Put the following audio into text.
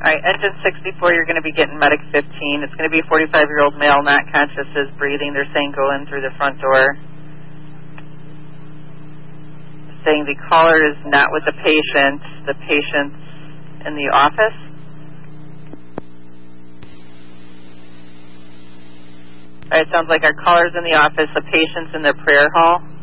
All right, engine 64, you're going to be getting medic 15. It's going to be a 45-year-old male, not conscious, is breathing. They're saying go in through the front door. Saying the caller is not with the patient's in the office. All right, sounds like our caller's in the office, the patient's in the prayer hall.